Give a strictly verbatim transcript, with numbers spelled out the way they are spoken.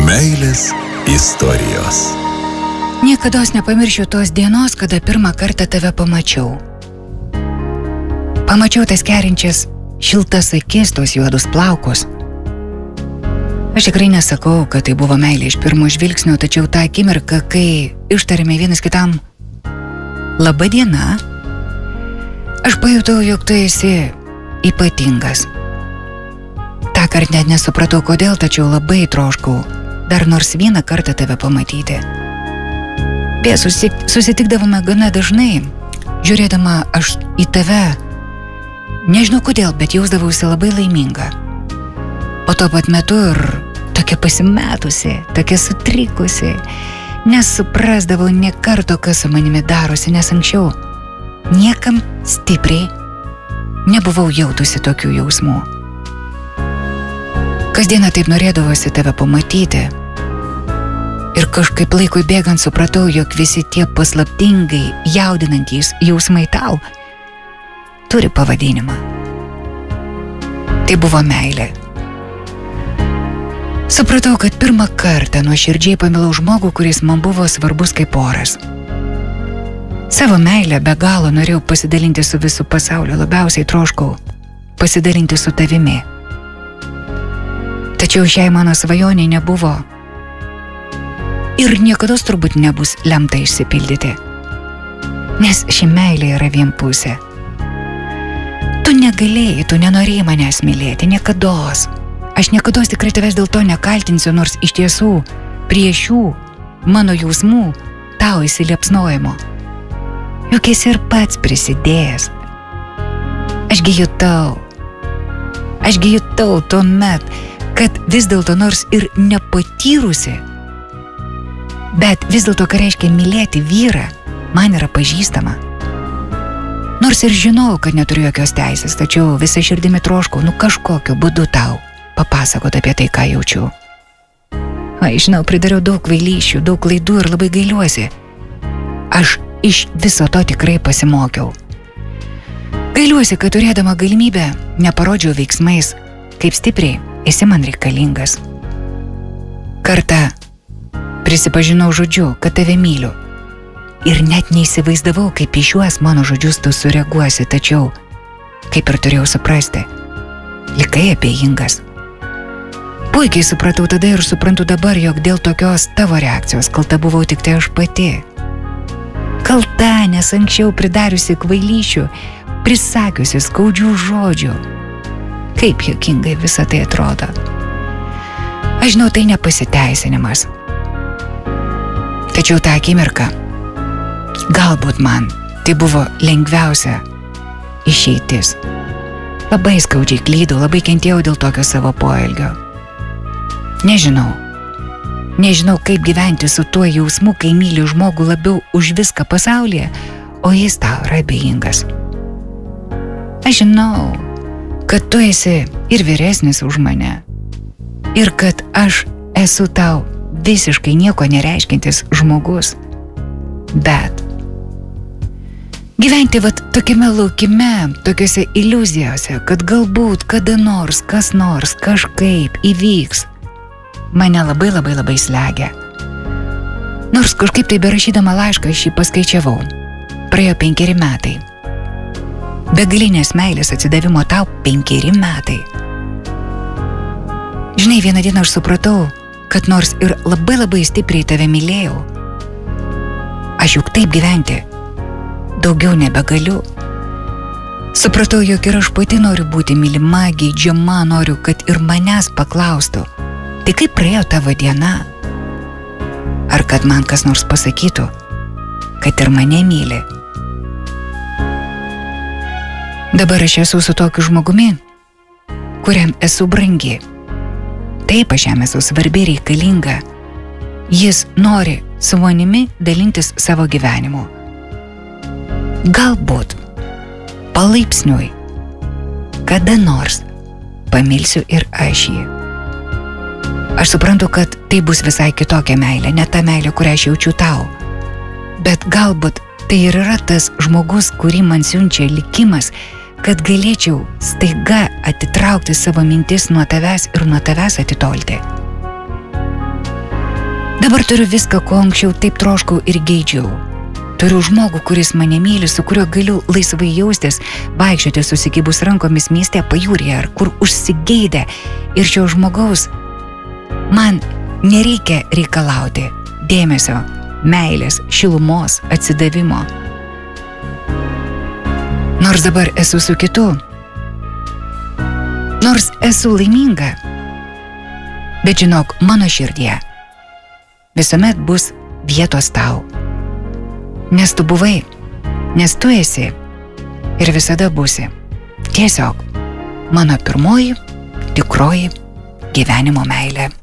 Meilės istorijos. Niekados nepamiršiu tos dienos, kada pirmą kartą tave pamačiau. Pamačiau tas kerinčias šiltas akis, tos juodus plaukus. Aš tikrai nesakau, kad tai buvo meilė iš pirmo žvilgsnio, tačiau tą akimirką, kai ištarėme vienas kitam laba diena, aš pajutau, jog tu esi ypatingas. Tąkart net nesupratau kodėl, tačiau labai troškau dar nors vieną kartą tave pamatyti. Beje, susitikdavome gana dažnai, žiūrėdama aš į tave. Nežinau kodėl, bet jausdavausi labai laiminga. O tuo pat metu ir tokia pasimetusi, tokia sutrikusi, nesuprasdavau nė karto, kas su manimi darosi, nes anksčiau niekam stipriai nebuvau jautusi tokių jausmų. Kasdieną taip norėdavosi tave pamatyti. Ir kažkaip laikui bėgant supratau, jog visi tie paslaptingai jaudinantys jausmai tau turi pavadinimą. Tai buvo meilė. Supratau, kad pirmą kartą nuoširdžiai pamilau žmogų, kuris man buvo svarbus kaip oras. Savo meilę be galo norėjau pasidalinti su visu pasauliu, labiausiai troškau pasidalinti su tavimi. Tačiau šiai mano svajonei nebuvo ir niekados turbūt nebus lemta išsipildyti, nes ši meilė yra vienpusė. Tu negalėjai, tu nenorėjai manęs mylėti, niekados. Aš niekados tikrai tavęs dėl to nekaltinsiu, nors iš tiesų prie šių mano jausmų tau įsiliepsnojimo juk esi ir pats prisidėjęs. Ašgi jutau, ašgi jutau tuomet, kad vis dėlto nors ir nepatyrusi, bet vis dėlto, ką reiškia mylėti vyrą, man yra pažįstama. Nors ir žinau, kad neturiu jokios teisės, tačiau visą širdimi troškau, nu kažkokiu būdu tau papasakot apie tai, ką jaučiu. Ai, žinau, pridariau daug kvailysčių, daug klaidų ir labai gailiuosi. Aš iš viso to tikrai pasimokiau. Gailiuosi, kad turėdama galimybę neparodžiau veiksmais, kaip stipriai esi man reikalingas. Kartą prisipažinau žodžiu, kad tave myliu. Ir net neįsivaizdavau, kaip į šiuos mano žodžius tu sureaguosi, tačiau, kaip ir turėjau suprasti, likai abejingas. Puikiai supratau tada ir suprantu dabar, jog dėl tokios tavo reakcijos kalta buvau tik tai aš pati. Kalta, nes anksčiau pridariusi kvailysčių, prisakiusi skaudžių žodžių. Kaip juokingai visa tai atrodo. Aš žinau, tai nepasiteisinimas. Tačiau tą akimirką, galbūt man tai buvo lengviausia išeitis. Labai skaudžiai klydau, labai kentėjau dėl tokio savo poelgio. Nežinau, nežinau kaip gyventi su tuo jausmu, kai myli žmogų labiau už viską pasaulyje, o jis tau yra abejingas. Aš žinau, kad tu esi ir vyresnis už mane, ir kad aš esu tau visiškai nieko nereiškintis žmogus, bet gyventi vat tokiame laukime, tokiose iliuzijose, kad galbūt kada nors, kas nors, kažkaip įvyks, mane labai labai labai slegia. Nors kažkaip tai berašydama laišką aš jį paskaičiavau. Praėjo penkeri metai. Begalinės meilės atsidavimo tau penkeri metai. Žinai, vieną dieną aš supratau, kad nors ir labai labai stipriai tave mylėjau, aš juk taip gyventi daugiau nebegaliu. Supratau, jog ir aš pati noriu būti mylima, geidžiama, noriu, kad ir manęs paklaustų, tai kaip praėjo tavo diena? Ar kad man kas nors pasakytų, kad ir mane myli? Dabar aš esu su tokiu žmogumi, kuriam esu brangi. Taip, aš jam esu svarbi, reikalinga. Jis nori su manimi dalintis savo gyvenimu. Galbūt palaipsniui kada nors pamilsiu ir aš jį. Aš suprantu, kad tai bus visai kitokia meilė, ne ta meilė, kurią aš jaučiu tau. Bet galbūt tai ir yra tas žmogus, kurį man siunčia likimas, kad galėčiau staiga atitraukti savo mintis nuo tavęs ir nuo tavęs atitolti. Dabar turiu viską, ko anksčiau taip troškau ir geidžiau. Turiu žmogų, kuris mane myli, su kuriuo galiu laisvai jaustis, vaikščioti susikibus rankomis mieste, pajūryje ar kur užsigeidę. Ir šio žmogaus man nereikia reikalauti dėmesio, meilės, šilumos, atsidavimo. Nors dabar esu su kitu, nors esu laiminga, bet žinok, mano širdie visuomet bus vietos tau. Nes tu buvai, nes tu esi ir visada būsi. Tiesiog mano pirmoji, tikroji gyvenimo meilė.